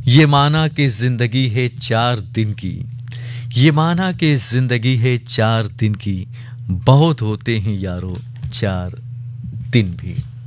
ये माना कि जिंदगी है 4 दिन की, ये माना कि जिंदगी है 4 दिन की, बहुत होते हैं यारो 4 दिन भी।